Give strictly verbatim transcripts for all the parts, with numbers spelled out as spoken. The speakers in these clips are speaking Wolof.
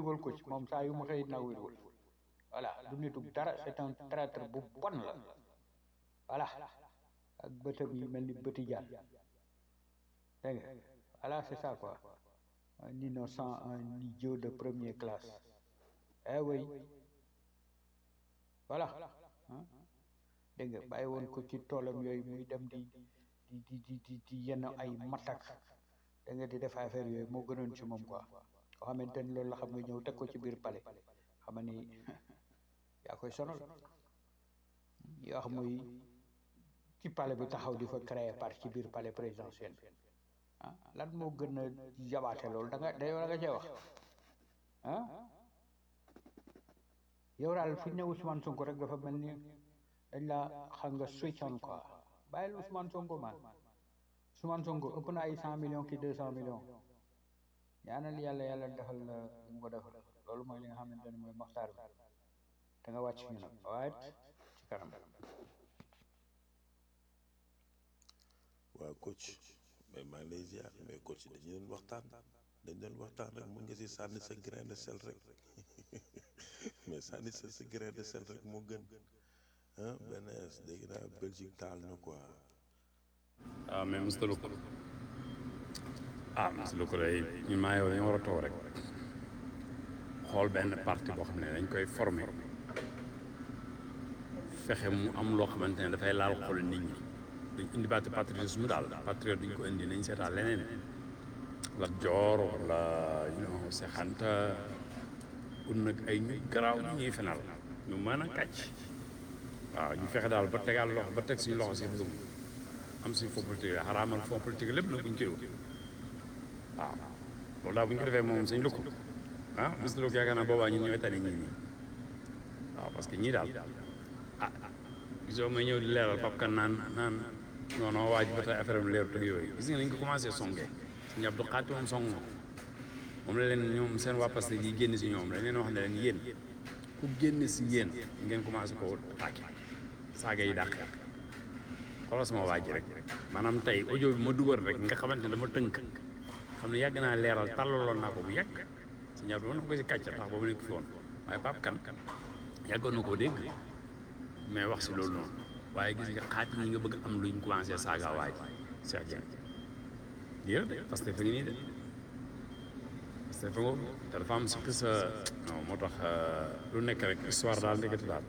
dugal ko ci moom saa yu ma xëy na wirwul voilà du nitu dara c'est un traître bu bon la voilà ak bëtam yi mel ni bëti jaan dégg nga voilà c'est ça quoi un innocent un idiot de première classe eh oui voilà ah dégg nga bàyyi woon ko ci toolam yooyu muy dem di di di di di di yenn ay matak da nga di def affaire yooyu moo gënoon ci moom quoi koo xamante ni loolu la xam nga ñëw teg ko ci biir palais xam nga ni yaa koy sonal yoo xam muy ci palais bi taxaw di fa créer parti ci biir palais présidentiel bi ah lan moo gën a jabaate loolu da nga da yow da nga cee wax ah yow daal fi ne Ousmane Sonko rek dafa mel ni dañ la xam nga switch on quoi bàyyil Ousmane Sonko man Ousmane Sonko ëpp na ay cent millions ki deux cent millions ñaanal yàlla yàlla defal la li mu ko defal loolu mooy li nga xamante ne mooy maxtaar bi da nga wàcc ñu nag waaye ci kanam waaw coach mais maa ngi lay ziar mais coach dañu doon waxtaan dañ doon waxtaan rek mun nga si sànni sa grain de sel rek mais sànni sa sa grain de sel rek moo gën ah benn dégg naa Belgique taal na quoi. ah mais Mister Luc ah Mister Luc day ñun maa yow dañu war a toog rek xool benn parti boo xam ne dañ koy former fexe mu am loo xamante ne dafay laal xol nit ñi dañ indi baati patriotisme daal patriote duñ ko indi nañ seetaan leneen la joor wala you know sexanta un nag ay ñuy garaaw ñu ñuy fenal ñu mën a kàcc waaw ñu fexe daal ba tegaal loxo ba teg suñu loxo si lum am suñu fond politique xaraamal fond politique lépp nag bu ñu koy wut waaw loolu daal bu ñu ko defee moom suñ lukk ah Mister Luc yaakaar naa boobaa ñun ñooy tane ñii nii waaw parce que ñii daal ah gisoo may ñëw di leeral Pape Kane naan naan non non waaj ba tey affaire am leerut ak yooyu gis nga nañ ko commencé songee suñu Abdou Khati moom song na moom la leen ñoom seen waa Pastef yi génn si ñoom dañ leen wax ne leen yéen ku génn si yéen ngeen commencé koo attaqué saaga yi dàq xoolal sama waa ji rek maanaam tey audio bi ma dugal rek nga xamante ne dama tënk xam ne yàgg naa leeral tàllaloon naa ko bu yàgg si ñaar bi mën na ko si kàcc tax boobu nekk fi woon waaye Pape Kane yàggoon na koo dégg mais wax si loolu noonu waaye gis nga xaati ñi nga bëgg am luñ commencé saaga waay Cheikh Dieng lii de parce que fa ngi nii de parce que fa nga te dafa am si sa non moo tax lu nekk rek histoire daal ndekete daal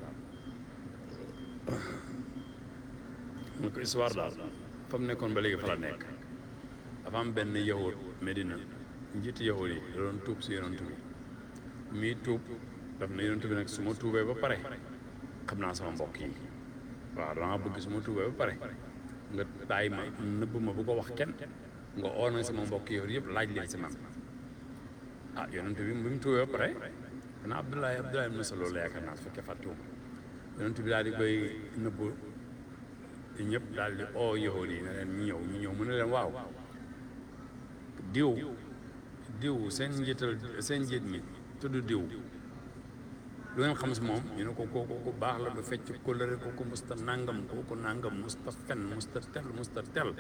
mu ko histoire daal fa mu nekkoon ba léegi fa la nekk dafa am benn yahud Medina njiiti yahud yi da doon tuub si yonent bi mii tuub daf na yonent bi nag su ma tuubee ba pare xam naa sama mbokk yi waaw dama bëgg su ma tuubee ba pare nga bàyyi ma nëbb ma bu ko wax kenn nga oo na sama mbokk yahud yëpp laaj leen si man ah yonent bi bi mu tuubee ba pare dana Abdoulaye Abdoulaye ibn Salool la yaakaar naa su fekkee fàttuwuma yonent bi daal di koy nëbb ñëpp daal di oo yahud yi ne leen ñu ñëw ñu ñëw mu ne leen waaw diw diw seen njiital seen njiit mi tudd diw lu ngeen xam si moom ñu ne ko kooku ku baax la du fecc kóllëre kooku musta nangam kooku nangam musta fen musta tel musta tel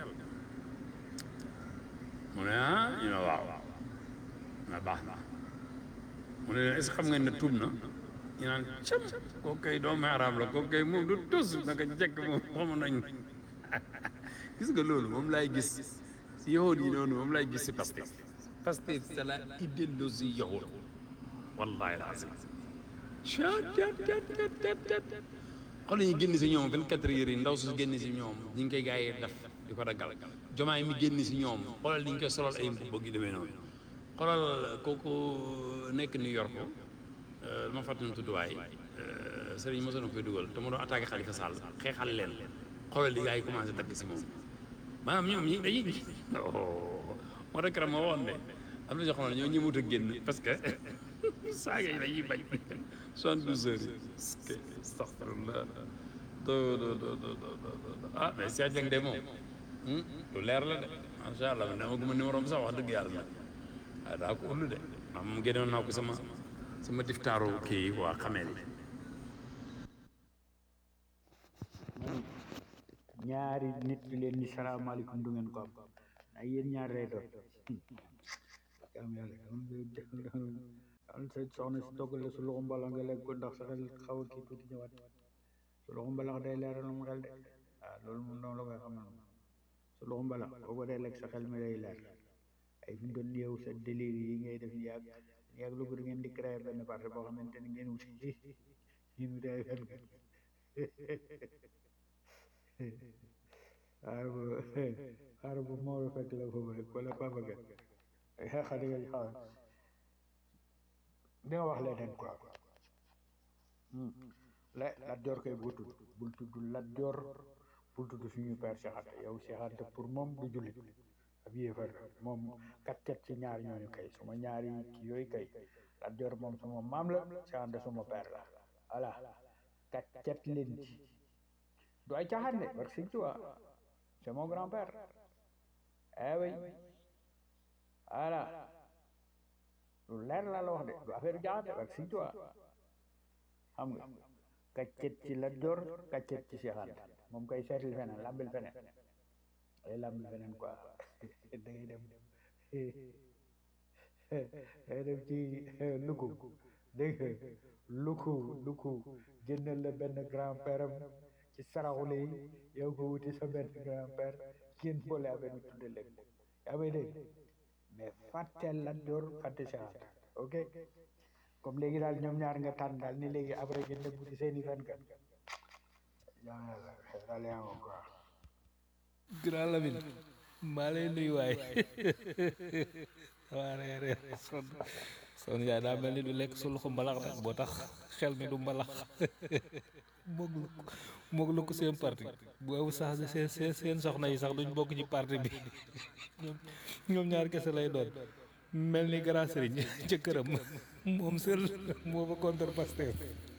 mu ne ah ñu ne waaw na baax na mu ne leen est-ce que xam ngeen ne tuub na ñu naan cam kooku kay doomu araam la kooku kay moom du tus naka jekk moom xamu nañ gis nga loolu moom laay gis si yahud yi noonu moom laay gis si Pastef Pastef c'est la idéologie yahud wallahi lazim chat chat chat chat chat chat xool ñu génn si ñoom vingt-quatre heures yi ndaw su génn si ñoom ñi ngi koy gars yi def di ko daggal jomaay mi génn si ñoom xoolal ni ñu koy solal ay mbubb gi demee noonu xoolal kooku nekk New York dama fàttali nu tudd waay sëriñ mosoon na koy dugal te mu doon attaqué Khalifa Sall xeexal leen xoolal li gars yi commencé dagg si moom maanaam ñoom ñi dañuy moo tax keroog ma waxoon de am na ñoo xam ne ñoo ñëwut a génn parce que saaga yi dañuy bañ soixante-douze heures yi astaghfirullah do do do do do ah mais Cheikh Dieng de moom lu leer la de macha allah dama guma numéro bi sax wax dëgg yàlla nag waaye daa ko ullu de ndax moom génnoon naa ko sama sama diftaaru kii waa xamee li ñaari nit ki leen ni salaamaaleykum du ngeen ko am ay yéen ñaar lay doon am yàlla an sa soxna si toggal la su loxo mbalax nga lekk ko ndax sa xel xaw a kii tuuti ñëwaat su loxo mbalax day leeral mu xel de waaw loolu moom noonu la koy xamal moom su loxo mbalax boo ko dee lekk sa xel mi day leer ay fi mu doon yow sa délire yi ngay def yàgg yàgg lu bëri ngeen di créer benn parti boo xamante ni ngeen wuti ngeen wuti ay fen xaar ba xaar ba moo fekk la foofu rek wala papa ga xaar nga xaar di nga wax leneen quoi la Lat Joor koy bul tudd bul tudd Lat Joor bul tudd suñu père Cheikh Anta yow Cheikh Anta pour moom du jullit ab yéefar moom kattet ci ñaar ñooñu kay suma ñaari kii yooyu kay Lat Joor moom suma maam la Cheikh Anta suma père la voilà kattet leen ci du ay caaxaan de parce que tu vois c'est mon grand-père eh oui voilà lu leer laa la wax de du affaire jaaxaan de parce que tu vois xam nga kaccet ci Lat Joor kaccet ci Cheikh Anta moom koy seetil feneen lambil feneen ay lambil feneen quoi da ngay dem day dem ci luku dégg nga luku luku génnal la benn grand-père am ci saraxule yi yow ko wuti sa benn grand-père kenn boole affaire bi tudde leen yaa may dégg mais fàtte Lat Joor fàtte Cheikh Anta ok comme léegi daal ñoom ñaar nga tànn daal ni léegi après ngeen dem wuti seeni fenkat yaa yàlla daal yaa ngo quoi Grand Lamine maa lay nuyu waay waa reer reer son son yaay daa mel ni du lekk su loxo mbalax nag boo tax xel mi du mbalax moog lu moog lu ko seen parti boobu sax seen seen seen soxna yi sax duñ bokk ci parti bi ñoom ñoom ñaar kese lay doon mel ni grand sëriñ ca këram moom seul moo fa contre Pastef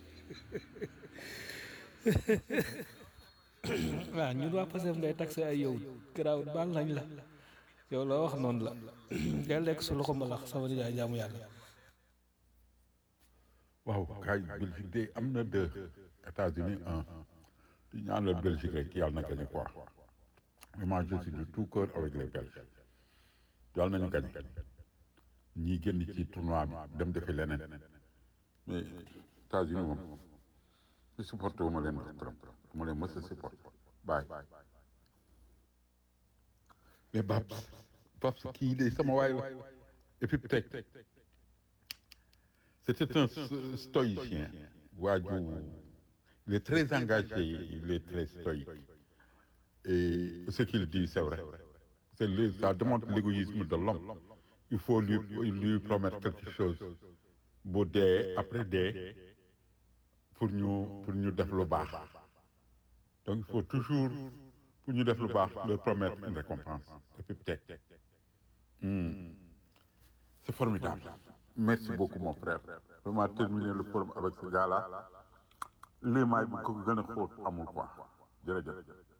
waaw ñun waa Pastef ngay taxe ay yow garaawut baal nañ la yow loo wax noonu la ngay lekk su loxo mbalax sama nijaay jaamu yàlla waaw kaay Belgique de am na deux États-Unis un di ñaanal Belgique rek yàlla na gagné quoi vraiment je suis de tout cœur avec les Belges yàlla nañu gagné ñii génn ci tournoi bi dem defi leneen mais États-Unis moom je supporté wu ma leen trop ma leen mës a supporté bàyyi mais Babs Babs kii de sama waay la et puis peut-être c'était un stoïcien waaju il est très engagé il est très stoïque et ce qu'il dit c'est vrai c'est le, ça démontre l'égoïsme de l'homme il faut lui lui promettre quelque chose bu dee après dee pour ñu pour ñu def lu baax donc il faut toujours pour ñu def lu baax leur promettre une récompense et puis peut-être hmm. c'est formidable merci beaucoup mon frère vraiment terminer le forum avec ce gars-là lii maay bu ko gën a xóot amul quoi jërëjëf.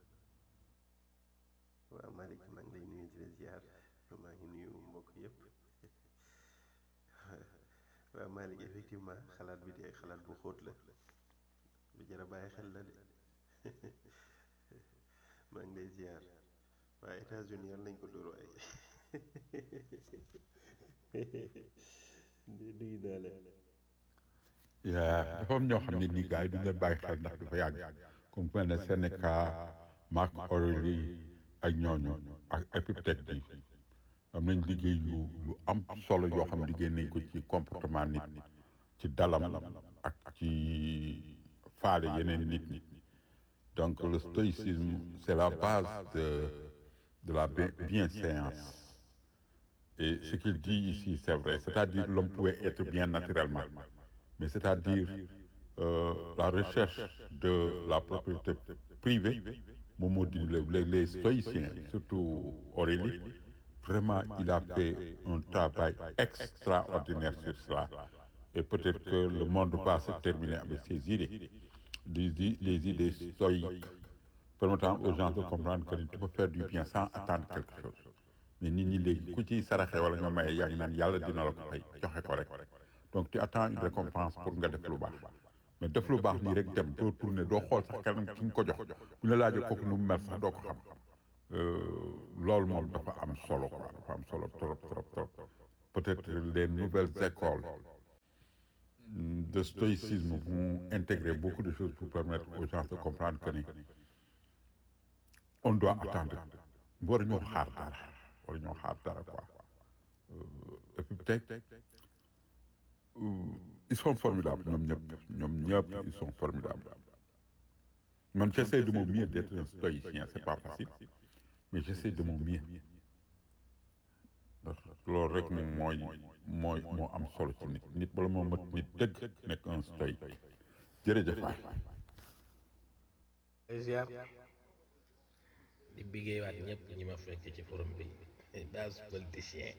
waaw Malick maa ngi lay nuyu di la ziar maa ngi nuyu mbokk yëpp waaw Malick effectivement xalaat bi de xalaat bu xóot la lu jar a bàyyi xel la de maa ngi lay ziar waaye États-Unis yàlla nañ ko dóor ay nuyu naa la. yaa dafa am ñoo xam ne nii gars yi duñ leen bàyyi xel ndax dafa yàgg comme mel ne Sénéca Marc Aurèle ak ñooñu ak Épictète bi am nañ liggéey yu yu am solo yoo xam ne liggéey nañ ko ci comportement nit ci dalam ak ci faale yeneen nit ñi donc le stoïcisme c'est la base de de la bienséance et ce qu'il dit ici c'est vrai c'est-à-dire l'homme pouvait être bien naturellement mais c'est-à-dire euh, la recherche de la propriété privée moom moo di les, les stoïciens surtout Aurélie vraiment il a fait un travail extraordinaire sur cela et peut-être que le monde va se terminer avec ces idées des les idées stoïques permettant aux gens de comprendre que tu peux faire du bien sans attendre quelque chose mais nit ñi léegi ku ci saraxe wala nga maye yaa ngi naan yàlla dina la ko fay joxe ko rek donc tu attends une récompense pour nga def lu baax mais def lu baax nii rek dem doo tourner doo xool sax kanam ki nga ko jox bu ñu la laajee kooku nu mu mel sax doo ko xam loolu moom dafa am solo quoi dafa am solo trop trop trop peut-être les nouvelles écoles de stoïcisme vont intégrer beaucoup de choses pour permettre aux gens de comprendre que ni on doit attendre war ñoo xaar dara war ñoo xaar dara quoi et puis peut-être ils sont formidables ñoom ñëpp ñoom ñëpp ils sont formidables man j'essaie de mon mieux d'être un stoïcien c'est pas facile mais j'essaie de mon mieux ndax loolu rek moom mooy mooy moo am solo ci nit nit bala moo mat nit dëgg nekk un stoïque jërëjëf waay ziar di biggéey waat ñëpp ñi ma fekk ci forum bi base politicien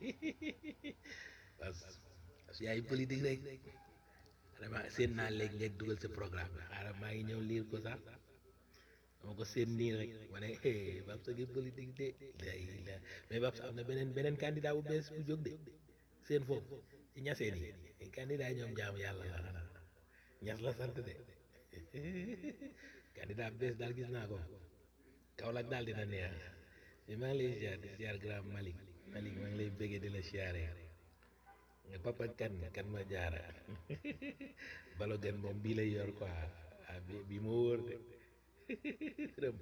base parce que yaay politique rek vraiment seen naa léegi nga dugal sa programme la xaaral maa ngi ñëw liir ko sax dama ko seen nii rek ma ne Babs a ngi politique de lay la mais Babs am na beneen beneen candidat bu bees bu jóg de seen foofu ci ñaseen yi candidat ñoom jaamu yàlla la xanaa ñas la sant de candidat bu bees daal gis naa ko Kaolack daal dina neex maa ngi lay ziar di ziar grand Malick Malick maa ngi lay bëggee di la ziare nga papa kan kan ma jaara balo gën moom bii lay yor quoi ah bi bi moo wóor de tërëm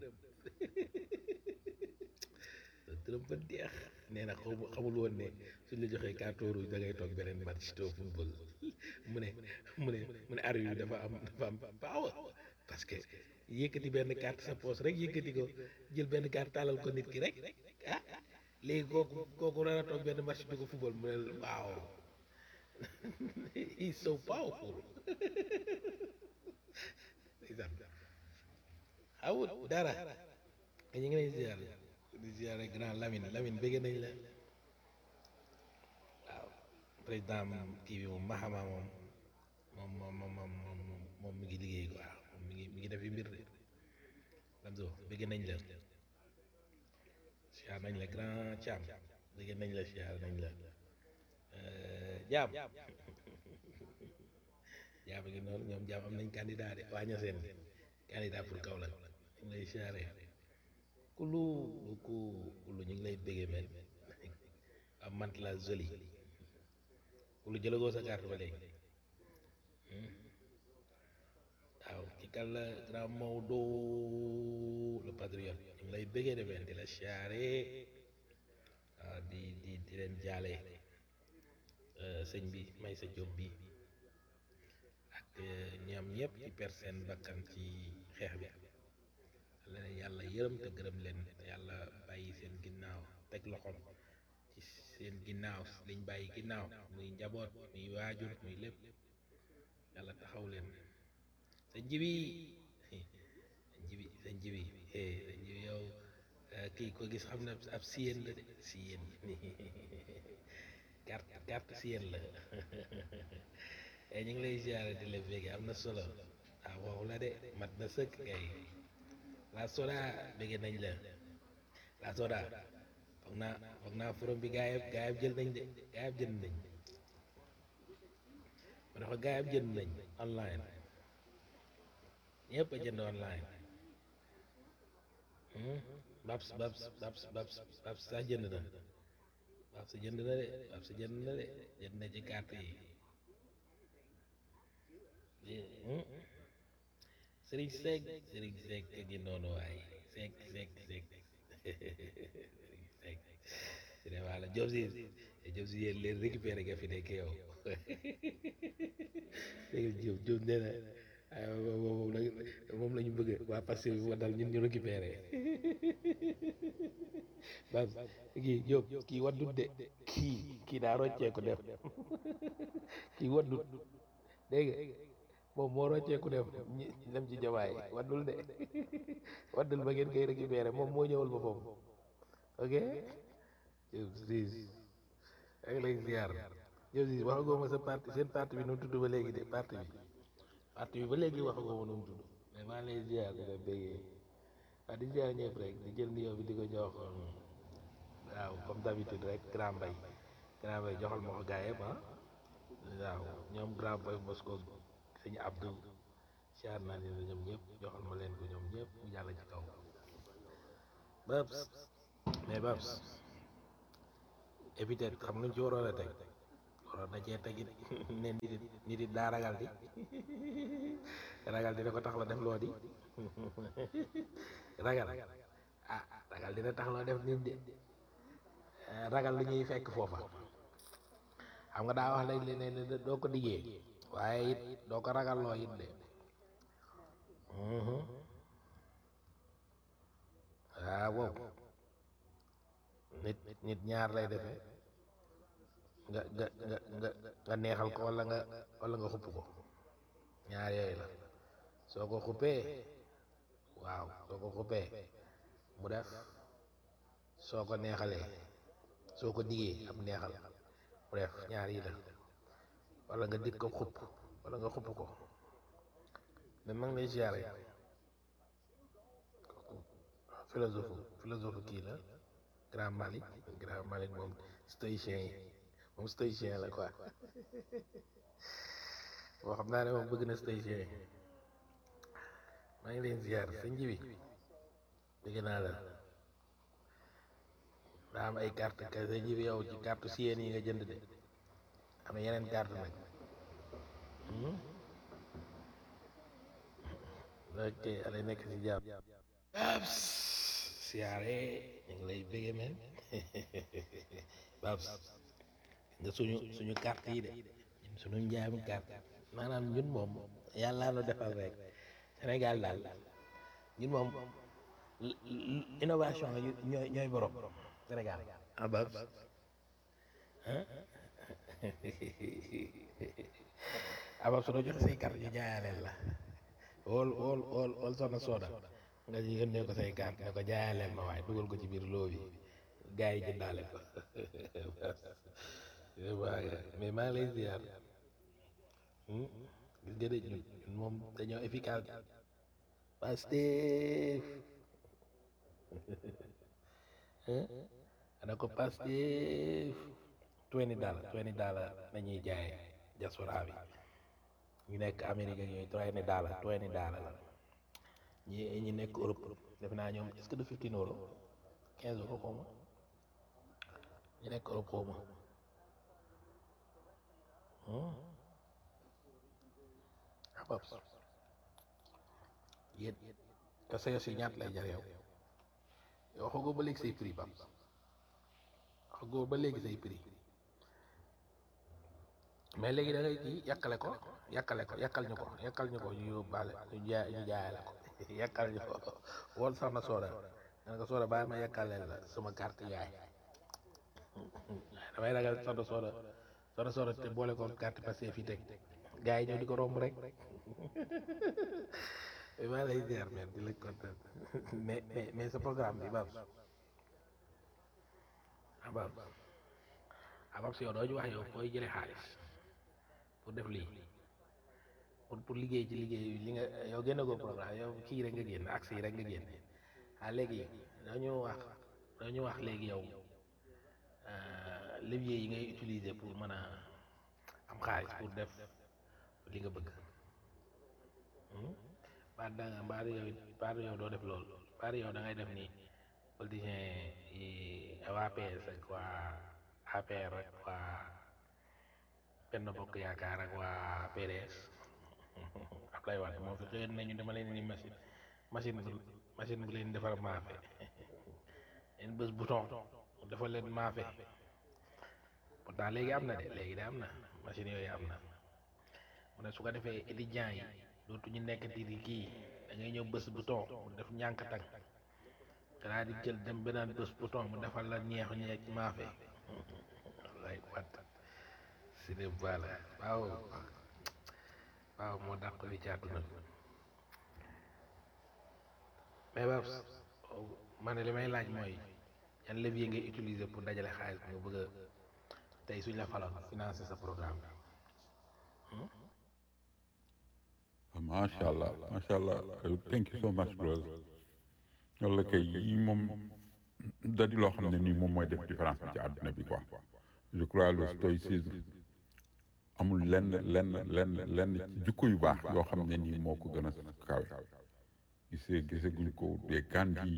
tërëm ba deex nee na xaw xamul woon ne suñ la joxee carton rouge da ngay toog beneen match to football mu ne mu ne mu ne arbitre bi dafa am dafa am power parce que yëkkati benn carte sa poche rek yëkkati ko jël benn carte taalal ko nit ki rek ah léegi kooku kooku war a toog benn match di ko football mu ne waaw he's so powerful awut dara ñu ngi lay ziar di ziar grand Lamine Lamine bëgg nañ la waaw président kii bi moom Mahama moom moom moom moom moom moom mi ngi liggéey quoi moom mi ngi mi ngi def yi mbir de Lamzo bëgg nañ la ziar nañ la grand Thiam bëgg nañ la ziar nañ la jaam jaam ngi noonu ñoom jaam am nañ candidat de waa Ñaseen candidat pour Kaolack ñu ngi lay siyaare kulu lu ku kulu ñu ngi lay béggee mel am mant la joli kulu jëlagoo sa carte ba léegi waaw ci kan la grand Maodo le patriote ñu ngi lay béggee de mel di la siyaare waaw di di di leen jaale sëñ bi may sa job bi ak ñoom ñëpp ci per seen bakkan ci xeex bi la yàlla yërëm te gërëm leen te yàlla bàyyi seen ginnaaw teg loxoom ci seen ginnaaw liñ bàyyi ginnaaw muy njaboot muy waajur muy lépp yàlla taxaw leen sëñ jibi sëñ jibi sëñ jibi sëñ jibi yow kii ko gis xam na ab siyeen la de siyeen carte carte siyeen la ñu ngi lay ziare di la bége am na solo ah waaw la de mat na sëkk kay la soda bége nañ la la soda foog naa foog naa forom bi gaa yëpp gaa yëpp jël nañ de gaa yëpp jënd nañ ma ne ko gaa yëpp jënd nañ online ñëpp a jënd online Babs Babs Babs Babs Babs sax jënd na Babs jënd na de Babs jënd na de jënd na ci carte yi Sëriñ Seck Sëriñ Seck gi noonu waay Seck Seck Seck Sëriñ Seck si ne wala Diop si Diop si yéen leen récupéré nga fi nekk yow léegi Diop Diop nee na moom la moom la ñu bëgg waa passé bi wa dal ñun ñu récupéré ba kii Diop kii waddut de kii kii daa rocceeku def kii waddut dégg nga moom moo rocceeku def ñi dem ci jawaay waddul de waddul ba ngeen koy récupéré moom moo ñëwal boppam ok Diop siis ak lay ziar Diop siis waxagoo ma sa parti seen parti bi nu mu tudd ba léegi de parti bi parti bi ba léegi waxagoo ma nu mu tudd mais maa lay ziar di la béggee waaw di ziar ñëpp rek di jël nuyoo bi di ko jox waaw comme d'habitude rek grand bay grand bay joxal ma ko gaa yëpp ah waaw ñoom grand bay Moscou sëñ Abdou siyaar naa leen ñoom ñëpp joxal ma leen ko ñoom ñëpp mu jàll ci kaw Babs mais Babs épithète xam nga ci waroon a teg waroon na cee tegit ne nit it nit it daa ragal di ragal dina ko tax la def loo di ragal ah ragal dina tax loo def nit de ragal lu ñuy fekk foofa xam nga daa wax léegi ne ne doo ko diggee waaye it doo ko ragal loo it de waaw wow nit nit ñaar lay defee nga nga nga nga nga neexal ko wala nga wala nga xupp ko ñaar yooyu la soo ko xuppee waaw soo ko xuppee mu def soo ko neexalee soo ko diggee am neexal mu def ñaar yi la wala nga dig ko xupp wala nga xupp ko mais mag lay siyaare philosophe philosophe kii la grand Malick grand Malick moom stoïcien yi moom stoïcien la quoi boo xam naa ne moom bëgg na stoïcien yi maa ngi leen ziar sëñ ji bi bëgg naa la daa am ay carte ka sëñ ji bi yow ci carte siyeen yi nga jënd de am na yeneen carte nag ok alay nekk si jàmm Babs siyaare ñu ngi lay bëgge men Babs nga suñu suñu carte yi de ñun suñu njaayam carte maanaam ñun moom yàlla nu defal rek Sénégal daal ñun moom innovation ñooy ñooy borom Sénégal ah Babs ah ah Babs su doo joxe say carte ñu jaayaleel la wool wool wool wool soxna sooda nga yónnee ko say carte ne ko jaayaleel ma waaye dugal ko ci biir loo bi gars yi jëndaale ko mais maa ngi lay ziar gis nga de ñun ñun moom dañoo efficace Pastef ana ko Pastef twenty dollar twenty dollar nañuy jaay diaspora bi ñu nekk Amérique ak yooyu twenty dollar twenty dollar la ñi ñi nekk Europe def naa ñoom est-ce que de fifteen euros quinze euros xaw ma ñu nekk Europe xaw ma ah Babs yéen kese yo si ñaat lay jar yow yow xagoo ba léegi say prix Babs xagoo ba léegi say prix mais léegi da ngay kii yàkkale ko yàkkale ko yàkkal ñu ko yàkkal ñu ko ñu yóbbaale ñu jaay ñu jaayale ko yàkkal ñu ko wool sax na sooda nga ne ko sooda bàyyi ma yàkkaleel la sama carte yaay damay ragal soda soda soda soda te boole ko carte passé fii teg gars yi ñëw di ko romb rek maa lay ziar mais di la kontaan mais mais mais sa programme bi Babs ah Babs ah Babs yow doo ñu wax yow fooy jëlee xaalis pour def lii pour pour liggéey ci liggéey li nga yow génne ko programme yow kii rek nga génn axe yi rek nga génn ah léegi dañu wax dañu wax léegi yow levier yi ngay utiliser pour mën a am xaalis pour def li nga bëgg baat da nga baat yow baat yow doo def loolu baat yow da ngay def ni politicien yi waa P S ak waa A P R ak waa Benno Bokk Yaakaar ak waa P D S Ablaye Wade moo fi xëyoon nañu dama leen ni machine machine machine bu leen defar maafe leen bés bouton dafa leen maafe pourtant léegi am na de léegi de am na machine yooyu am na mu ne su ko defee étudiants yi dootuñu nekk di kii da ngay ñëw bés bouton mu def ñànk tang danaa di jël dem beneen bés bouton mu defal la ñeexu ñeex maafe lay wat si de voilà waaw waaw moo dàq wi ci àdduna mais Babs ma ne li may laaj mooy yan levier ngay utiliser pour dajale xaalis bi nga bëgg a tey suñ la faloon financer sa programme macha allah macha allah thank you so much brother walla kay yi moom da di loo xam ne nii moom mooy def différence bi ci àdduna bi quoi je crois le stoïcisme amul lenn lenn lenn lenn ci jukko yu baax yoo xam ne nii moo ko gën a kawe gisee gisaguñ ko des Gandhi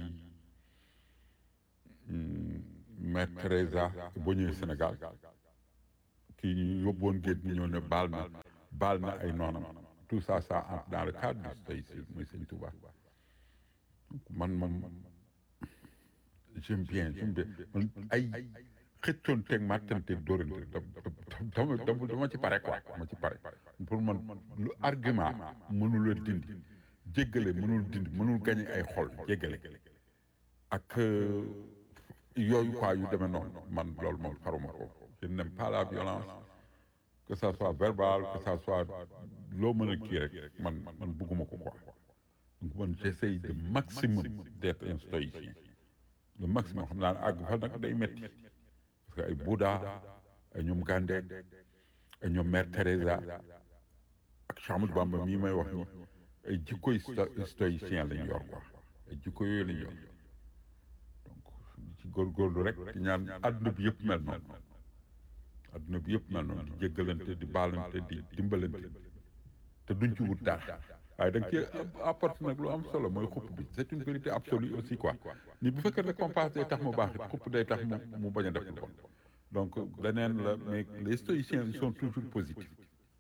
Mère Teresa boo ñëwee Sénégal kii yóbboon géej gi ñëw ne baal na baal na ay noonam tout ça ça entre dans le cadre du stoïcisme mooy sëñ Tuubaa man moom j'aime bien j'aime bien man ay xëccoon teg màttante dóorante dama dama dama ci pare quoi dama ci pare pour man lu argument mënul a dindi jéggale mënul dindi mënul gañe ay xol jéggale ak yooyu quoi yu demee noonu man loolu moom faruma ko je n'aime pas la violence que ça soit verbal que ça soit loo mën a kii rek man man bugguma ko quoi donc man j'essaye de maximum d'être un stoïcien le maximum xam naa ne àgg fa nag day métti parce que ay Bouddha ay ñoom Gandhi ay ñoom Mère Teresa ak Cheikh Ahmadou Bamba mii may wax ni ay jikkoy stoïcien lañu yor quoi ay jikko yooyu lañu yor donc ci góorgóorlu rek di ñaan àdduna bi yëpp mel noonu àdduna bi yëpp mel noonu di jéggalante di baalante di dimbalante te duñ ci wut dara waaye da nga ci apporte nag lu am solo mooy xupp bi c'est une vérité absolue aussi quoi ni bu fekkee récompense day tax mu baax it xupp day tax mu mu bañ a def lu bon donc leneen la mais les stoïciens ils sont toujours positifs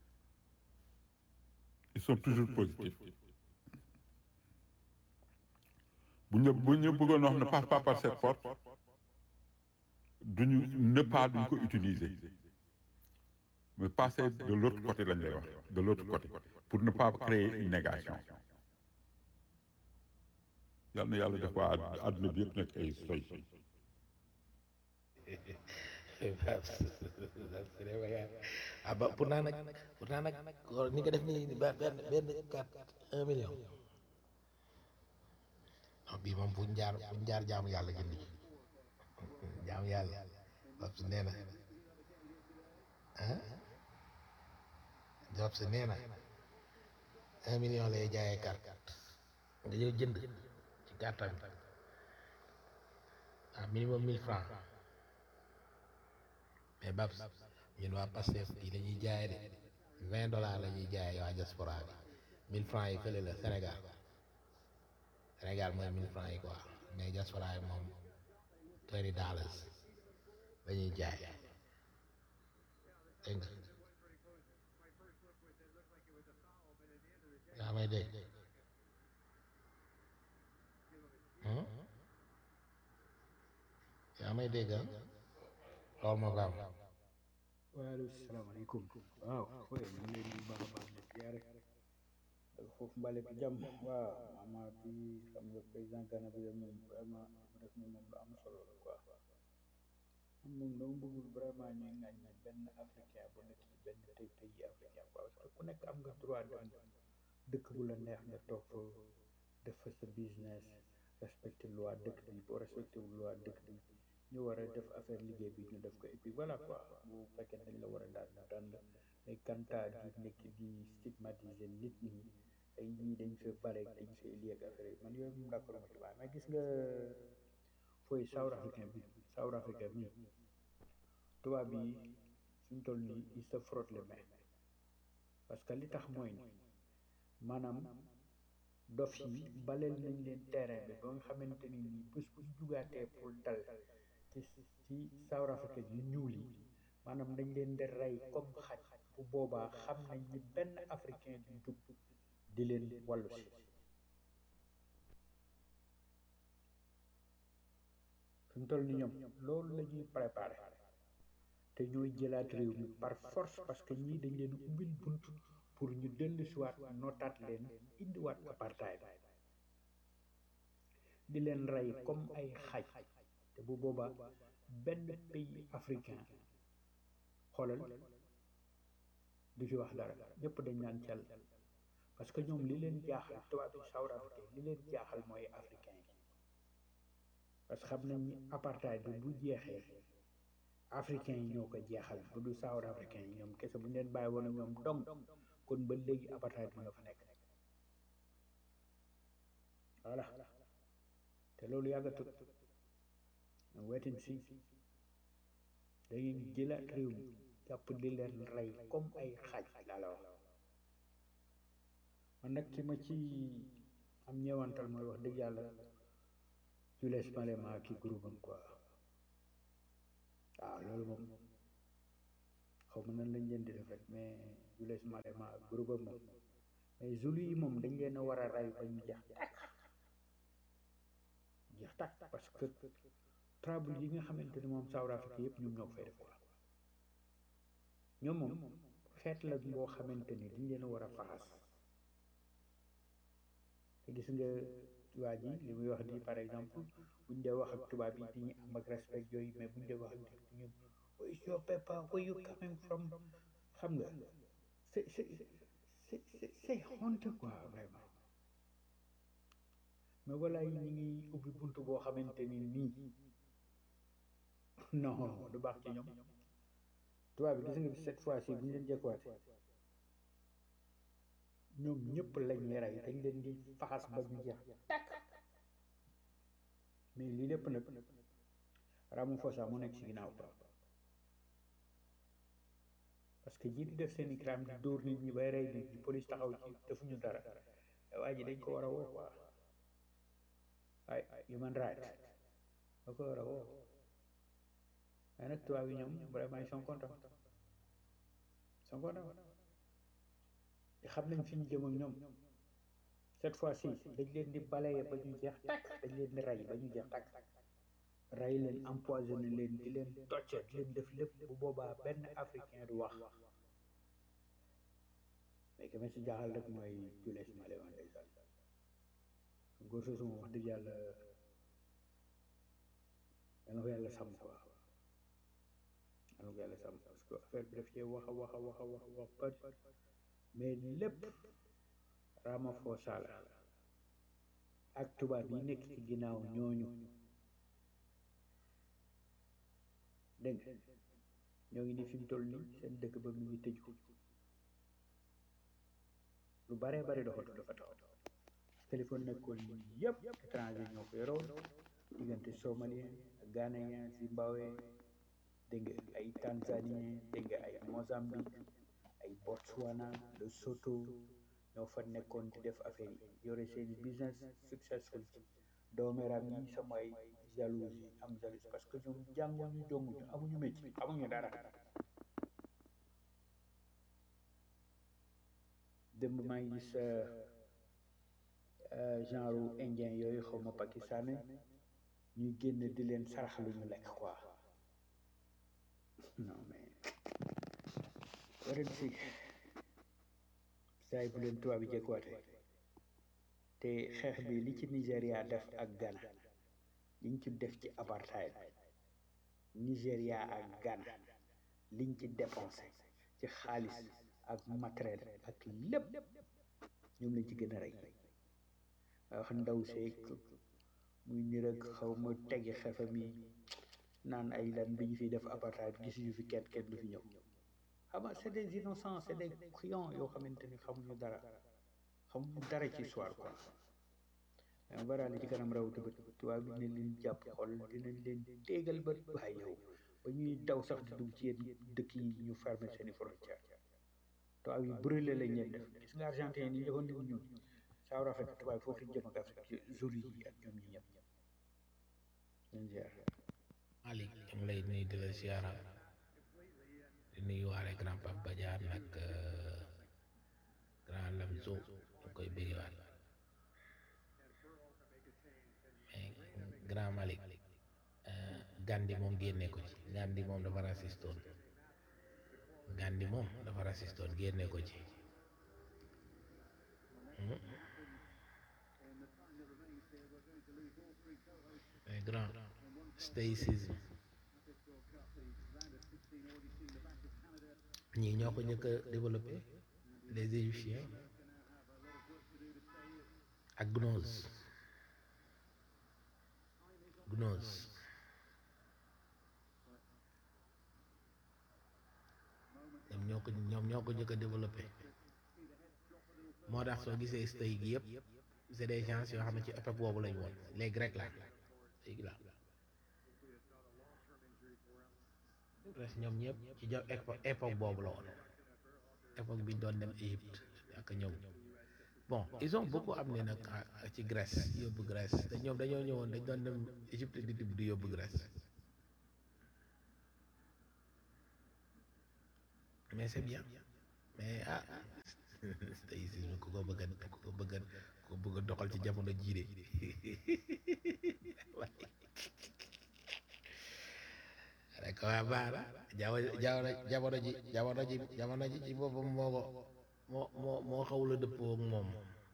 ils sont toujours positifs bu ñu bu ñu bëggoon wax ne passe pas par cette porte duñu ne pas duñ ko utiliser mais passer de l'autre côté lañ lay wax de l'autre côté pour ne pas créer une négation yal na yàlla def waa àdduna bi yëpp nekk ay stoï ah ba pour naa nag pour naa nag ni nga def nii ba benn benn carte un million non bii moom buñ jaar buñ jaar jaamu yàlla jënd ci jaamu yàlla Jobs nee na ah Jobs nee na un million lay jaayee carte nga ñëw jënd ci carte bi ah minimum mille francs mais Babs ñun waa Pastef yi la ñuy jaayee de vingt dollars la ñuy jaayee waa diaspora bi mille francs yi fële la Sénégal Sénégal mooy mille francs yi quoi mais diaspora yi moom twenty dollars la ñuy jaayee dégg nga yaa may dégg yaa may dégg ah loolu moo ko am waaleykum salaamaaleykum waaw fooy ñu ngi leen di baax a baax di ziare ak foofu mbale bi jàmm waaw ama bi xam nga président Ghana bi moom vraiment def na moom lu am solo la quoi man moom dama bëggul vraiment ñuy ŋàññ na benn africain bu nekk ci benn tey pays africain quoi parce que ku nekk am nga droit dem dëkk bu la neex nga toog fa def fa sa business respecter loi dëkk bi boo respecté wu loi dëkk bi ñu war a def affaire liggéey bi ñu def ko et puis voilà quoi bu fekkee dañ la war a daan ñu daan la mais kanta di nekk di stigmatiser nit ñi ay ñii dañ fa bare dañ fa lii ak affaire yi man yooyu moom d'accord ma ci waaye mais gis nga fooy South Africain bi South Africain bi tubaab bi suñ toll nii il se frotte les mains parce que li tax mooy ni maanaam dof yi baleel nañ leen terrain bi ba nga xamante ni nii bés bu jugaatee pour dal ci ci South Africa yu ñuul yi maanaam dañ leen di rey comme xaj bu boobaa xam nañ ni benn africain du jug di leen wàllu si fi mu toll ni ñoom loolu la ñuy préparé te ñooy jëlaat réew mi par force parce que ñii dañ leen ubbil bunt pour ñu dellu siwaat nootaat leen indiwaat apartheid di leen rey comme ay xaj te bu boobaa benn pays africain xoolal du ci wax dara ñëpp dañ naan cal parce que ñoom li leen jaaxal tubaab bi South Africain li leen jaaxal mooy africain yi parce que xam nañ ni apartheid bi bu jeexee africain yi ñoo ko jeexal bu du South Africain yi ñoom kese bu ñu leen bàyyi woon ak ñoom dong kon ba léegi apartheid bi nga fa nekk voilà te loolu yàggatut wetin si dañuy jëlaat réew mi jàpp di leen rey comme ay xaaj laa la wax man nag ki ma ci am ñeewantal mooy wax dëgg yàlla Julius Malema ki groupe am quoi waaw loolu moom xaw ma nan lañ leen di def rek mais Julius Malema ak groupe am moom mais Zulu yi moom dañ leen a war a rey ba ñu jeex tàkk jeex tàkk parce que trouble yi nga xamante ni moom South Africa yëpp ñoom ñoo ko fay def quoi ñoom moom xeet la boo xamante ni dañ leen a war a faxas te gis nga waa ji li muy wax nii par exemple buñ dee wax ak tubaab yi dañuy am ak respect yooyu mais buñ dee wax ak ñun where is your paper where you coming from xam nga c'est c'est c'est c'est honte quoi vraiment mais voilà yi ñu ngi ubbi bunt boo xamante ni nii non du baax ci ñoom tubaab bi gis nga cette fois ci bu ñu leen jekkuwaate ñoom ñëpp lañuy rey dañ leen di faxas ba ñu jeex tàkk mais lii lépp nag Ramaphosa mu nekk ci ginnaaw quoi parce que ñi di def seen i crime di dóor nit ñi bay rey nit ñi police taxaw ci defuñu dara waa ji dañ ko war a woo quoi ay human right da ko war a woo mais nag tubaab yi ñoom vraiment ils sont contents ils sont contents te xam nañ fi ñu jëm ak ñoom cette fois ci dañ leen di balayer ba ñu jeex tàkk dañ leen di rey ba ñu jeex tàkk rey leen empoisonné leen di leen tocce di leen def lépp bu boobaa benn africain du wax mais que ma ci jaaxal rek mooy Julius Malema ndeysaan góor soosu moom wax dëgg yàlla yal na ko yàlla sàmm quoi yal na ko yàlla sàmm parce que affaire bi daf cee wax a wax a wax a wax a wax ba mais lépp Ramaphosa la ak tubaab yi nekk ci ginnaaw ñooñu dégg nga ñoo ngi ni fi mu toll nii seen dëkk ba mu ngi tëju lu baree bari doxatu dafa taxaw téléphone nekkoon yëpp étranger ñoo ko yoroon diggante somalien ghanéen zimbabwe dégg nga ay tanzanien dégg nga ay mozambique ay Botswana Lesotho ñoo fa nekkoon di def affaire yi yore seeni business successful ci doomeram yi samay jalousie am jalousie parce que ñoom jànguñu jonguñu amuñu métier amuñu dara démb maa ngi gis genre indien yooyu xaw ma pakistanais ñuy génn di leen sarax lu ñu lekk quoi non mais waren si saay bu leen tubaab bi jekkuwaate te xeex bi li ci Nigéria def ak Ghana liñ ci def ci apartheid Nigéria ak Ghana liñ ci dépensé ci xaalis ak matériel ak lépp ñoom lañ ci gën a rey wax ndaw seeg muy ni rek xaw ma tegi xefam yi naan ay lan bi ñu fiy def apartheid gisuñu fi kenn kenn du fi ñëw xam nga c'est des innocents c'est des clients yoo xamante ni xamuñu dara xamuñu dara ci histoire quoi mais baraale ci kanam raw tëbët tubaab bi dinañ leen jàpp xol dinañ leen téegal ba waaye yow ba ñuy daw sax di dugg ci yéen dëkk yi ñu fermer seeni frontière tubaab yi brûlé lañ leen def gis nga argentin yi ni defoon ni ñun saa rafet tubaab yi foofu lañ jëm ak Afrique ci zone yi ak ñoom ñi ñëpp leen ziar Malick ñu ngi lay nuyu di la ziara di nuyu waale grand Pape Badiane nag grand Lamzo ñu koy bëriwaat mais grand Malick Gandhi moom génne ko ci Gandhi moom dafa racistoon Gandhi moom dafa racistoon génne ko ci mais grand stoïcisme ñii ñoo ko njëkk a développé les égyptiens ak gnose gnose ñoom ñoo ko ñoom ñoo ko njëkk a développé moo tax soo gisee stoïque gi yëpp c'est des gens yoo xam ne ci époque boobu lañ woon les grecs la léegi la presque ñoom ñëpp ci jo époque boobu la woon époque bi doon dem Égypte ak ñëw bon ils ont beaucoup amené nag ci Grèce yóbbu Grèce te ñoom dañoo ñëwoon dañ doon dem Égypte di tibb di yóbbu Grèce mais c'est bien mais ah stoïcisme ku ko bëgg a ku ko bëgg a ku ko bëgg a doxal ci jamono jii de rek waa baax na jaw jaw jamono ji jamono ji jamono ji ci boppam moo ko moo moo moo xawula dëppoo ak moom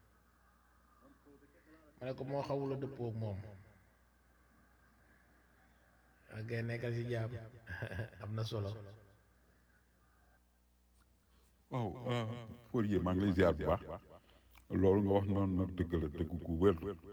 ma ne ko moo xawula dëppoo ak moom ok nekkal ci jaam am na solo waaw Fourier maa ngi lay ziar bu baax loolu nga wax noonu nag dëgg la dëgg gu wér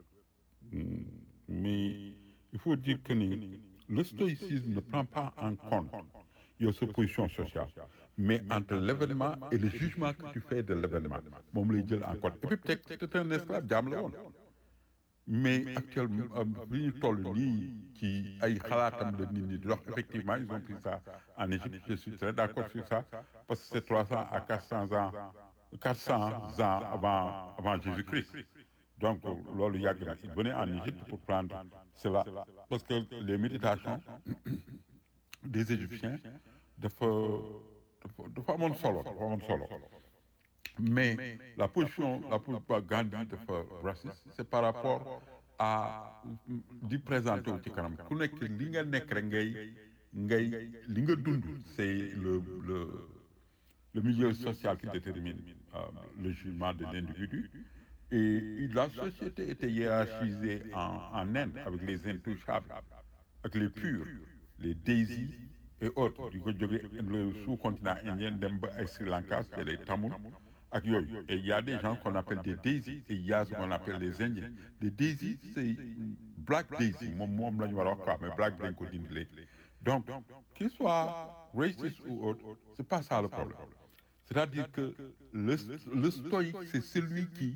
mais il faut dire que ni le stoïcisme ne prend pas en compte your position sociale mais entre l'événement et le jugement que tu fais de l'événement moom lay jël en compte et puis teg c'est un esclave jaam la woon mais actuellement bi ñu toll nii ci ay xalaatam la nit ñi di dox effectivement ils ont pris ça en Égypte je suis très d'accord sur ça parce que c'est trois cents à quatre cents ans quatre cents ans avant avant Jésus-Christ donc loolu yàgg na il venait en Égypte pour prendre cela parce que les méditations des Égyptiens dafa dafa dafa amoon solo dafa amoon solo mais la position la position Gandhi dafa raciste c'est par rapport à di présenter wu ci kanam ku nekk li nga nekk rek ngay ngay li nga dund c'est le le le milieu social qui détermine euh, le jugement de l'individu et la société était hiérarchisée en en Inde avec les intouchables avec les purs les désis et autres di ko jóge le sous-continent indien dem ba ay Sri Lanka c'est les Tamouls ak yooyu et il y a des gens qu'on appelle des désis et il y a ce qu'on appelle les Indiens les désis c'est black désis moom moom la ñu war a wax quoi mais black dañ ko dindi léegi donc qu'il soit raciste ou autre c'est pas ça le problème c'est-à-dire que le le stoïque c'est celui qui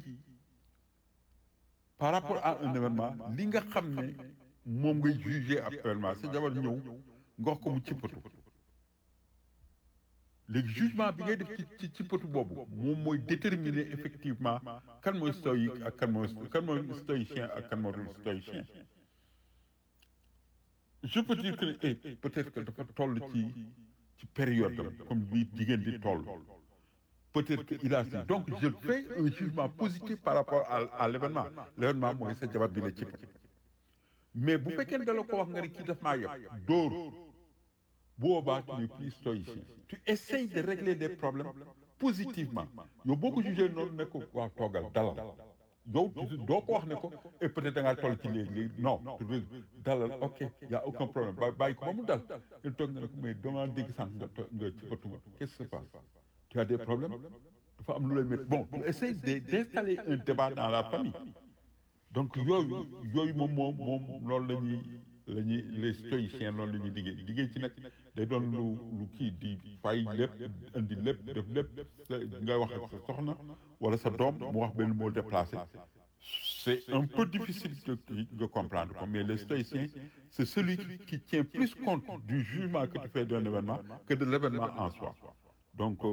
par rapport à un événement li nga xam ne moom ngay juger ab événement sa jabar ñëw nga wax ko mu cippatu léegi jugement bi ngay def ci ci cippatu boobu moom mooy déterminer effectivement kan mooy stoïque ak kan mooy kan mooy stoïcien ak kan mooy stoïcien je peux dire que eh peut-être que dafa toll ci ci période am comme bii jigéen di toll peut-être que il a si donc je fais un jugement positif par rapport à à l'événement l'événement mooy sa jabar bi la cippatu mais bu fekkee ne da la ko wax nga ne kii daf maa yëpp dóor boobaa tu n'es plus stoïcien tu essayes de régler des problèmes positivement yow boo ko jugee noonu ne ko waaw toogal dalal yow doo ko wax ne ko et peut-être da ngaa toll ci léegi léegi non dalal ok y a aucun problème ba bàyyi ko ba mu dal il toog nga ne ko mais dama dégg sànq nga to nga ci batuma qu'est-ce qui se passe tu as des problèmes dafa am lu lay métti bon tu essayes de d'installer un débat dans la famille donc yooyu yooyu moom moom moom loolu la ñuy la ñuy les stoïciens loolu la ñuy liggéey liggéey ci nag day doon lu lu kii di fay lépp indi lépp def lépp nga wax ak sa soxna wala sa doom mu wax benn mot déplacé c'est un peu difficile de de comprendre ko mais le stoïcien c'est celui qui tient plus compte du jugement que tu fais d'un événement que de l'événement en soi donc euh,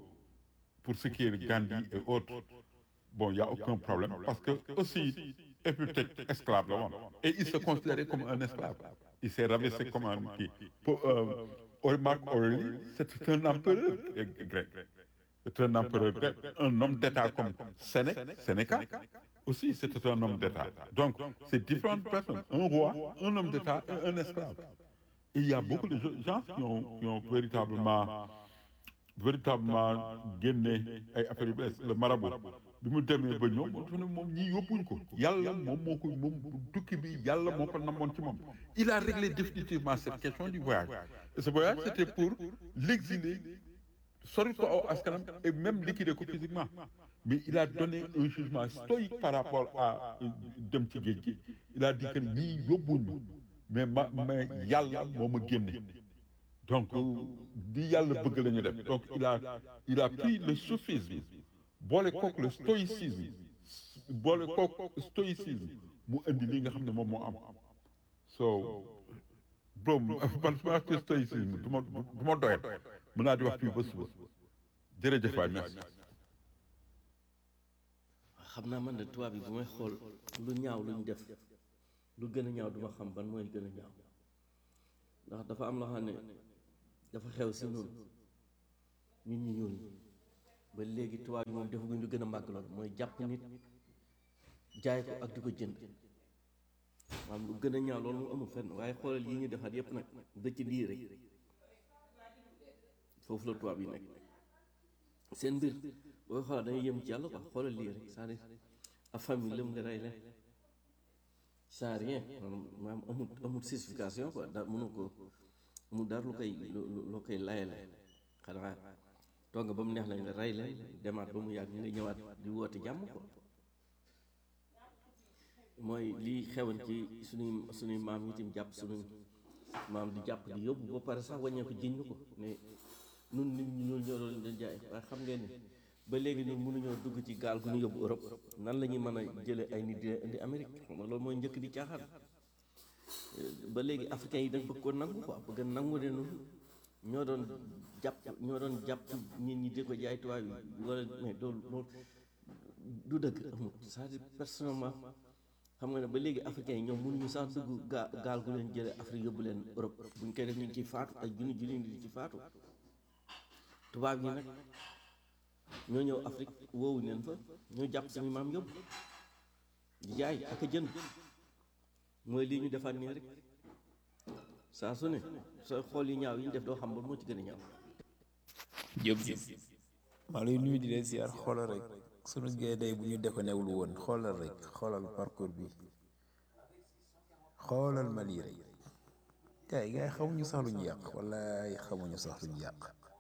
pour ce qui est de Gandhi et autres bon il y a aucun problème parce que aussi Épictète esclave la woon et il se considérait comme un esclave il s'est rabaissé comme un kii pour euh, Marc Aurèle c'était un empereur grec c'est un empereur grec un homme d'État comme Sénèque Sénéca aussi c'était un homme d'État donc c'est différentes personnes un roi un homme d'État et un esclave et il y a beaucoup de gens qui ont qui ont véritablement véritablement génne ay affaires yu bees le marabout bi mu demee ba ñëw moo tax ne moom ñii yóbbuñ ko yàlla moom moo ko moom tukki bi yàlla moo ko namoon ci moom il a réglé définitivement cette question du voyage et ce voyage c'était pour l'exiler sori ko aw askanam et même liquider ko physiquement mais il a donné un jugement stoïque par rapport à dem ci géej gi il a dit que ñii yóbbuñ mais ma mais yàlla moo ma génne donc di yàlla bëgg la ñu def donc il a il a pris le soufisme boole kook le stoïcisme boole kook stoïcisme mu indi li nga xam ne moom moo am so bro man su ma wax stoïcisme du ma du ma doyal mën naa di wax fii ba suba jërëjëf waay merci xam naa man de tubaab yi bu may xool lu ñaaw lu ñu def lu gën a ñaaw duma xam ban mooy gën a ñaaw ndax dafa am loo xam ne dafa xew si noonu nit ñi ñuul ñi ba léegi tubaab yi moom defaguñ lu gën a màgg loolu mooy jàpp nit jaay ko ak di ko jënd maanaam lu gën a ñaaw loolu mu amul fenn waaye xoolal yi ñu defaat yépp nag dëcc lii rek foofu la tubaab yi nekk seen mbir booy xoolal dañuy yëm ci yàlla quoi xoolal lii rek c'est-à-dire a famille lëm nga rey leen sans rien maanaam amul amul justification quoi da mënu ko amul dara lu koy lu koy layale xanaa toog nga ba mu neex la nga rey leen demaat ba mu yàgg nga ñëwaat di woote jàmm ko mooy lii xewoon ci suñuy suñuy maam yi itam jàpp suñuy maam di jàpp di yóbbu ba pare sax wàññee ko jiñ ñu ko ne nun nit ñi ñoo ñoo doon leen jaay waaye xam ngeen ne ba léegi ñun mënuñoo dugg ci gaal gu ñu yóbbu Europe nan la ñuy mën a jëlee ay nit di indi Amérique xam nga loolu mooy njëkk di caaxaan ba léegi africains yi dañ bëgg ko nangu quoi bëgg a nangu ne nun ñoo doon jàpp ñoo doon jàpp nit ñi di ko jaay tubaab yi wala mais loolu loolu du dëgg amul c'est-à-dire personnellement xam nga ne ba léegi africains yi ñoom mënuñu sax dugg gaa gaal gu leen jëlee Afrique yóbbu leen Europe buñ koy def ñu ngi ciy faatu ay junni junni di ci faatu tubaab yi nag ñoo ñëw Afrique woowu leen fa ñoo jàpp suñu maam yóbbu di jaay ak a jënd mooy lii ñu defaat nii rek saa su ne sooy xool yu ñaaw yi ñu def doo xam ba moo ci gën a ñaaw. Jóob ji maa lay nuyu di leen siyaar xoolal rek sunu gaynde bu ñu defanewul woon xoolal rek xoolal parcours bi xoolal Mali rek gars yi gars yi xamuñu sax lu ñu yàq wallaay xamuñu sax lu ñu yàq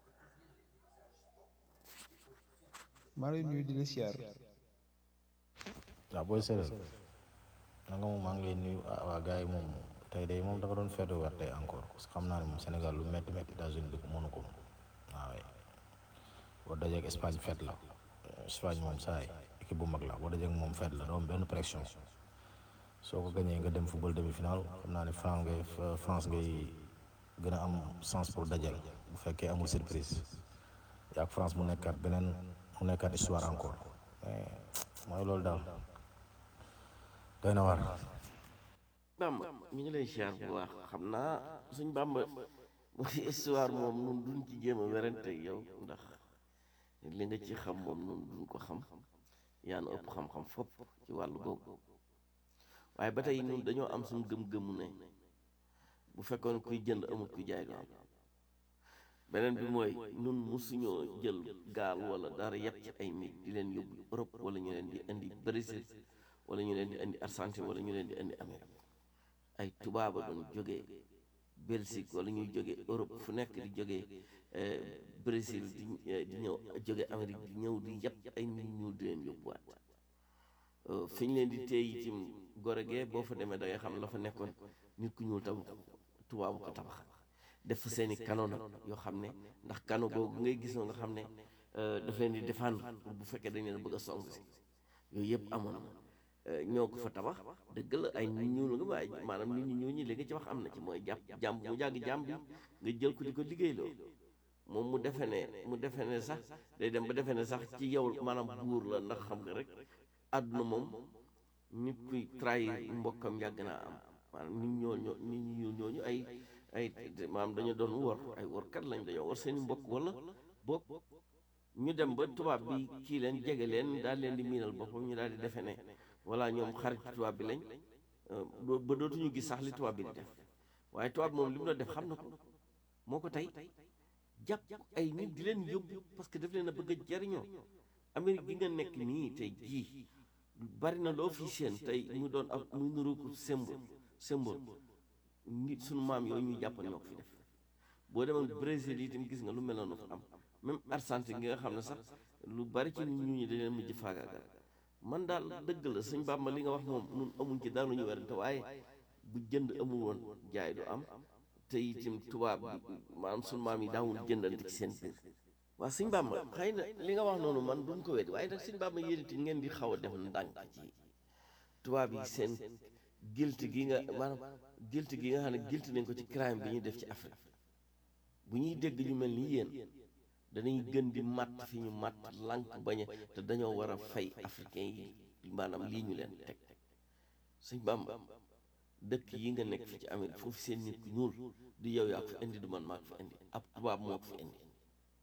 maa lay nuyu di leen siyaar. waaw booy séeréer na nga moom maa ngi lay nuyu ah waa gars yi moom tey day moom da nga doon feetu weer tey encore parce que xam naa ne moom Sénégal lu métti métti États-Unis bi mënu ko waaw boo dajee ak Espagne fête la Espagne moom saay équipe bu mag la boo dajee ak moom fête la doo am benn pression soo ko gañee nga dem football demi-finale xam naa ne France ngay France ngay gën a am chance pour dajeel bu fekkee amul surprise yaa ak France mu nekkaat beneen mu nekkaat histoire encore mais mooy loolu daal doy na war. Bamba ñu ngi lay siyaar bu baax xam naa suñ Bamba mu ci histoire moom nun duñ ci jéem a werante yow ndax li nga ci xam moom nun duñ ko xam yaa na ëpp xam-xam fopp ci wàllu googu waaye ba tey ñun dañoo am suñu gëm-gëmu ne bu fekkoon kuy jënd amul kuy jaay du am beneen bi mooy ñun musuñoo jël gaal wala dara yàpp ci ay nit di leen yóbbu Europe wala ñu leen di indi Brésil wala ñu leen di indi Argentine wala ñu leen di indi Amérique ay tubaaba doon jógee Belgique wala ñuy jógee Europe fu nekk di jógee Brésil di di ñëw jógee Amérique di ñëw di yàpp ay nit ñu di leen yóbbuwaat fi ñu leen di téye itam gore gee boo fa demee da ngay xam la fa nekkoon nit ku ñuul tabax tubaabu ko tabax def fa seeni kano nag yoo xam ne ndax kano googu ngay gis nga xam ne daf leen di défendre bu fekkee dañ leen bëgg a song si yooyu yëpp amoon na ñoo ko fa tabax dëgg la ay nit ñuul nga waaye maanaam nit ñi ñuul ñi li nga ci wax am na ci mooy jàpp jàmm mu jàgg jàmm bi nga jël ko di ko liggéeyloo moom mu defe ne mu defe ne sax day dem ba defe ne sax ci yow maanaam buur la ndax xam nga rek àdduna moom nit kuy trahir mbokkam yàgg naa am maanaam nit ñoo ñoo nit ñi ñuul ñooñu ay ay maanaam dañu doon wor ay workat lañ dañoo war seeni mbokk wala bokk ñu dem ba tubaab bi kii leen jege leen daal leen di miinal boppam ñu daal di defe ne voilà ñoom xarit tubaab bi lañ ba dootuñu gis sax li tubaab bi di def waaye tubaab bi moom li mu doon def xam na ko moo ko tey jàpp ay nit di leen yóbbu parce que daf leen a bëgg a jariñoo Amérique gi nga nekk nii tey jii bari na loo fi seen tey mu doon ak muy nuru ko symbole symbole nit suñu maam yooyu ñuy jàppan ñoo ko fi def boo demoon Brésil yi itam gis nga lu mel noonu fa am même Argentine gi nga xam ne sax lu bari ci nit ñu ñi dañ leen mujj faagaagal man daal dëgg la sëñ Bàmba li nga wax moom nun amuñ ci dara lu ñu werante waaye bu jënd amul woon jaay du am te itam tubaab bi maanaam suñu maam yi daawul jëndante ci seen biir waaw sëñ Bàmba xëy na li nga wax noonu man duñ ko weddi waaye nag sëñ Bàmba yéen itam ngeen di xaw a def ndànk ci tubaab yi seen guilt gi nga maanaam guilt gi nga xam ne guilt nañ ko ci crime bi ñuy def ci Afrique bu ñuy dégg ñu mel ni yéen danañ gën di matt fi ñu matt lànk bañ a te dañoo war a fay africain yi maanaam lii ñu leen teg sëñ Bàmba dëkk yi nga nekk fi ci Amérique foofu seen nit ku ñuul du yow yaa ko fi indi du man maa ko fi indi ab tubaab moo ko fi indi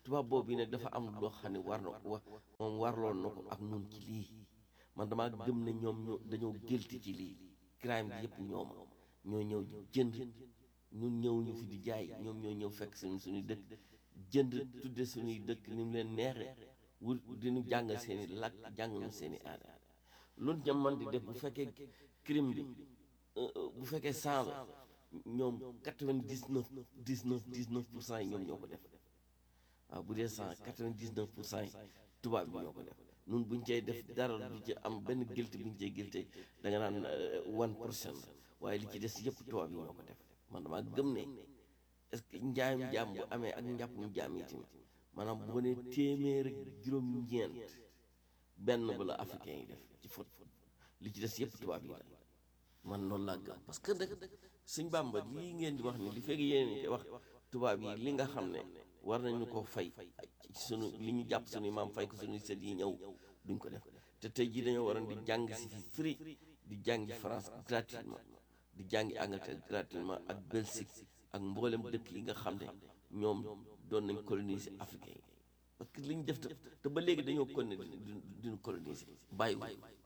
tubaab boobu yi nag dafa am loo xam ne war na wa moom warloon na ko ak nun ci lii man damaa gëm ne ñoom ñoo dañoo gëlti ci lii crime bi yëpp ñooma ñoo ñëw di jënd ñun ñëw ñu fi di jaay ñoom ñoo ñëw fekk suñu suñuy dëkk jënd tudde suñuy dëkk ni mu leen neexe wul diñu jàng seeni làkk jàng ñu seeni aada loolu ñam man di def bu fekkee crime bi bu fekkee cent la ñoom quatre-vingt-dix-neuf dix-neuf dix-neuf pour cent yi ñoom ñoo ko def waaw bu dee cent quatre-vingt-dix-neuf pour cent yi tubaab bi ñoo ko def nun buñ cay def dara du ci am benn guilty buñ cay guilty da nga naan one pour cent waaye li ci des yëpp tubaab yi ñoo ko def man dama gëm ne est-ce que njaayum jaam bu amee ak njàppum jaam yi tamit maanaam bu ne téeméer ak juróom-ñeent benn ba la africain yi def ci fot li ci des yëpp tubaab yi la man noonu laa gëm parce que nag suñ Bàmba lii ngeen di wax ni li fekk yéen koy wax tubaab yi li nga xam ne war nañu ko fay ci sunu li ñu jàpp sunuy maam fay ko sunuy sët yi ñëw duñ ko def te tey jii dañoo waroon di jàng si fi free di jàngi France gratuitement di jàngi Angleterre gratuitement ak Belgique ak mboolem dëkk yi nga xam ne ñoom doon nañ coloniser africain yi parce que li ñu def te ba léegi dañoo kon ne diñu coloniser bàyyi